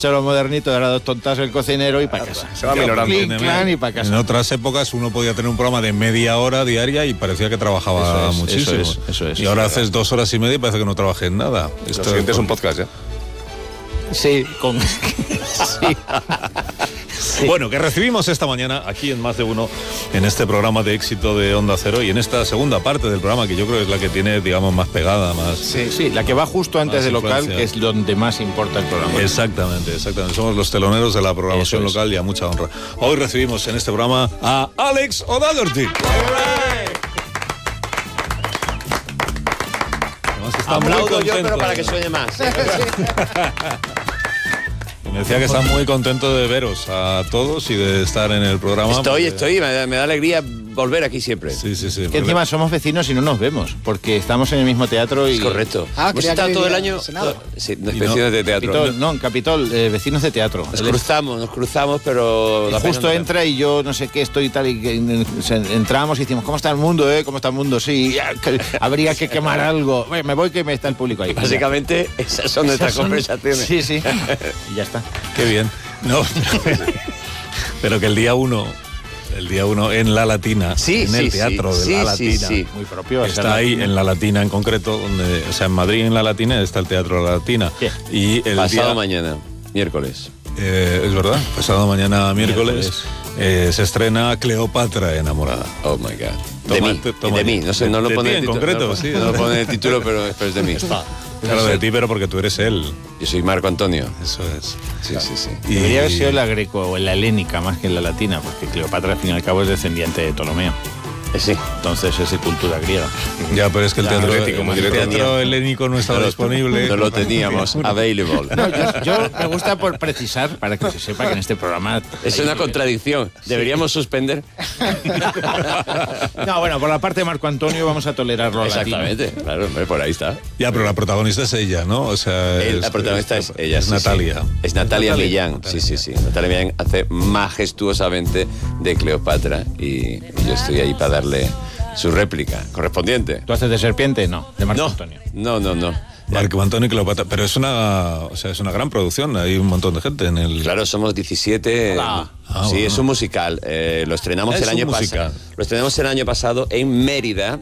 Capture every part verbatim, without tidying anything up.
lo modernito, era dos tontas el cocinero y para casa. Se va minorando. Clean, clan y para casa. En otras épocas uno podía tener un programa de media hora diaria y parecía que trabajaba Eso es, muchísimo. eso es, eso es, y ahora es haces dos horas y media y parece que no trabajes en nada. Lo siguiente es un podcast ya. Sí, con... sí. Sí. Bueno, que recibimos esta mañana aquí en Más de Uno, en este programa de éxito de Onda Cero y en esta segunda parte del programa, que yo creo que es la que tiene, digamos, más pegada, más... Sí, sí, la que va justo antes del local, influencia. que es donde más importa el programa. Exactamente, exactamente. Somos los teloneros de la programación Eso es. local y a mucha honra. Hoy recibimos en este programa a Alex O'Doherty. Además está muy Aplaudo yo, contento. pero para que suene más. Me decía que está muy contento de veros a todos y de estar en el programa. Estoy, porque- estoy, me da, me da alegría volver aquí siempre. Sí, sí, sí. Que encima somos vecinos y no nos vemos, porque estamos en el mismo teatro y... Es correcto. Ah, Hemos creía estado que todo el vivía año. en Senado. todo- sí, Y no- vecinos de teatro. Capitol, no, en Capitol, eh, vecinos de teatro. Nos Él es- cruzamos, nos cruzamos, pero. y da pena justo no- entra y yo no sé qué estoy y tal y que, eh, se- entramos y decimos, ¿cómo está el mundo, eh? ¿Cómo está el mundo? Sí, ya, que habría que quemar algo. Bueno, me voy que me está el público ahí. Básicamente, esas son nuestras Esas son- conversaciones. Sí, sí. Y ya está. Qué bien. No, pero, pero que el día uno, el día uno en La Latina, Sí, en sí, el sí. teatro de Sí, La sí, Latina, sí. Muy propio. está ahí en La Latina en concreto, donde, o sea, en Madrid en La Latina está el Teatro de La Latina. Sí. Y el Pasado día, mañana, miércoles. eh, es verdad, pasado mañana miércoles, Miércoles. eh, se estrena Cleopatra enamorada. Oh my God. De Toma, mí, te- toma. de mí. No sé, no De- lo de pone ti el en título, concreto, no, sí. No lo pone el título, pero, pero es de mí. Claro, de ti, pero porque tú eres él. Yo soy Marco Antonio. Eso es. Sí, sí, sí. Y- Debería haber sido la greco o la helénica más que la latina, porque Cleopatra al fin y al cabo es descendiente de Ptolomeo. Eh, Sí. Entonces es de cultura griega. Ya, pero es que el Ya, teatro, helénico, muy el helénico. teatro helénico no estaba No lo- disponible. No lo teníamos available. No, yo, yo me gusta por precisar para que se sepa que en este programa... Es una contradicción. Deberíamos suspender. No, bueno, por la parte de Marco Antonio vamos a tolerarlo a latino. Exactamente. Claro, hombre, por ahí está. Ya, pero la protagonista es ella, ¿no? O sea, El- es- la protagonista es, ella. Es sí, Natalia. sí. Es Natalia Natalia, Millán. Natalia. Sí, sí, sí. Natalia Millán hace majestuosamente de Cleopatra y, y yo estoy ahí para darle su réplica correspondiente. ¿Tú haces de serpiente? No, de Marco No, Antonio. no, no, no. Marco Antonio y Cleopatra. Pero es una, o sea, es una gran producción. Hay un montón de gente en el. Claro, somos diecisiete. Hola. Ah, sí, bueno. es un musical. Eh, lo estrenamos Es el año un musical. pasado. Lo estrenamos el año pasado en Mérida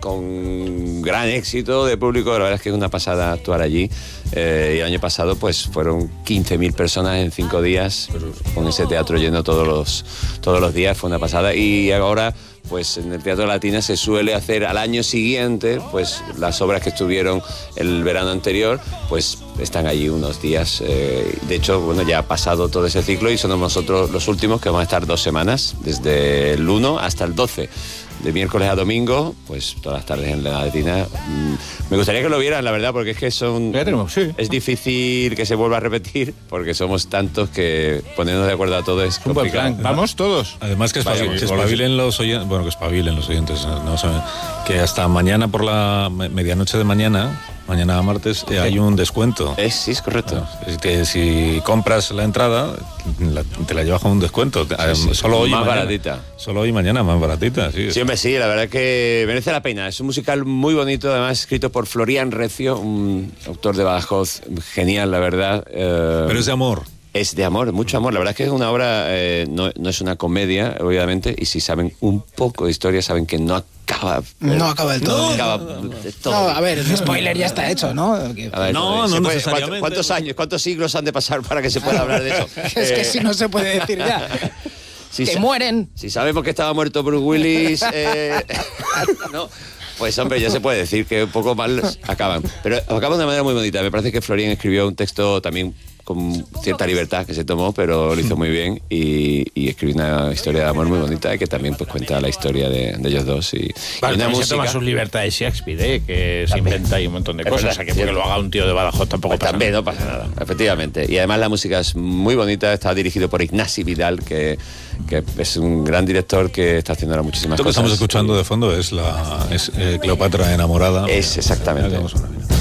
con gran éxito de público. La verdad es que es una pasada actuar allí. Eh, y el año pasado pues fueron quince mil personas en cinco días con ese teatro lleno todos los todos los días. Fue una pasada. Y ahora pues en el Teatro Latina se suele hacer al año siguiente, pues las obras que estuvieron el verano anterior, pues están allí unos días. Eh, de hecho, bueno, ya ha pasado todo ese ciclo y somos nosotros los últimos que vamos a estar dos semanas, desde el uno hasta el doce. De miércoles a domingo, pues todas las tardes en La Latina. Mm, me gustaría que lo vieran, la verdad, porque es que son... Ya tenemos, sí. Es difícil que se vuelva a repetir, porque somos tantos que ponernos de acuerdo a todo es Un buen complicado. plan. Vamos todos. Además que, espabil- Vayamos, que vamos. espabilen los oyentes, bueno, que espabilen los oyentes, no, No saben, que hasta mañana por la me- medianoche de mañana, mañana martes, eh, hay un descuento. Es, sí, es correcto. Es que si compras la entrada, la- te la llevas con un descuento. Además, sí. Solo hoy y Más mañana. baratita. Solo hoy y mañana, más baratita, sí. Sí, hombre, sí, la verdad que merece la pena. Es un musical muy bonito, además escrito por Florian Recio, un autor de Badajoz genial, la verdad. Eh, Pero es de amor. Es de amor, mucho amor. La verdad es que es una obra, eh, no, no es una comedia, obviamente, y si saben un poco de historia, saben que no acaba... No acaba del todo No bien. acaba del todo. No, a ver, el spoiler ya está hecho, ¿no? Que- A ver, No, ¿se no puede- necesariamente. ¿cuántos, cuántos años, cuántos siglos han de pasar para que se pueda hablar de eso? Es que Eh, si no se puede decir ya. si que sa- mueren. Si sabemos que estaba muerto Bruce Willis, eh, ¿no? Pues hombre, ya se puede decir que un poco mal acaban. Pero acaban de una manera muy bonita. Me parece que Florian escribió un texto también con cierta libertad que se tomó, pero lo hizo muy bien y, y escribió una historia de amor muy bonita y que también pues cuenta la historia de, de ellos dos. Y, y Vale, una también se música... toma sus libertades Shakespeare, ¿eh? Que se También. inventa ahí un montón de Es cosas. verdad, O sea, que porque cierto. lo haga un tío de Badajoz tampoco Pues pasa también nada. no pasa nada, efectivamente. Y además la música es muy bonita, está dirigido por Ignasi Vidal, que, que es un gran director que está haciendo ahora muchísimas Esto que cosas. estamos escuchando de fondo es la es, eh, Cleopatra enamorada. Es exactamente. Mira, vamos a ver.